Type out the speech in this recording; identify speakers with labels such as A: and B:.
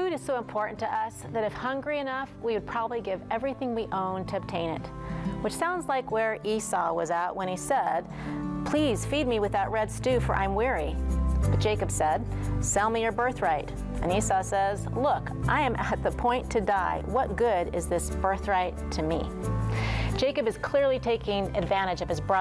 A: Food is so important to us that if hungry enough, we would probably give everything we own to obtain it. Which sounds like where Esau was at when he said, "Please feed me with that red stew, for I'm weary." But Jacob said, "Sell me your birthright." And Esau says, "Look, I am at the point to die. What good is this birthright to me?" Jacob is clearly taking advantage of his brother.